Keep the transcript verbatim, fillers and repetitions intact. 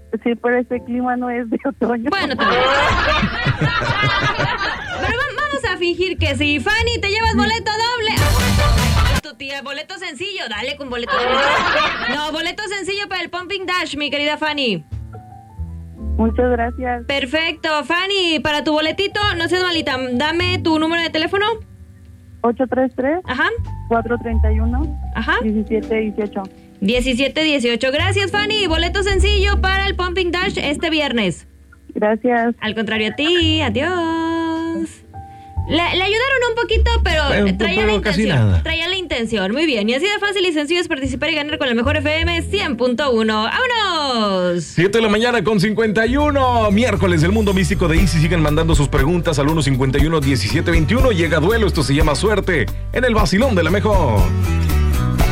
Sí, pero ese clima no es de otoño. Bueno, también. Pero va- vamos a fingir que sí. Fanny, te llevas boleto doble. Tu tía, boleto sencillo. Dale con boleto sencillo. No, boleto sencillo para el Pumping Dash, mi querida Fanny. Muchas gracias. Perfecto. Fanny, para tu boletito, no seas malita, dame tu número de teléfono. ocho tres tres, Ajá, cuatro tres uno, ajá. uno siete uno ocho. diecisiete dieciocho. Gracias, Fanny. Boleto sencillo para el Pumping Dash este viernes. Gracias. Al contrario a ti. Adiós. Le, le ayudaron un poquito, pero, Pero- traía pero la casi intención. nada. Traía la intención. Muy bien. Y así de fácil y sencillo es participar y ganar con la mejor F M cien punto uno. ¡Vámonos! siete de la mañana con cincuenta y uno. Miércoles del mundo místico de Easy. Siguen mandando sus preguntas al uno cincuenta y uno diecisiete veintiuno. Llega duelo. Esto se llama suerte en el vacilón de la mejor.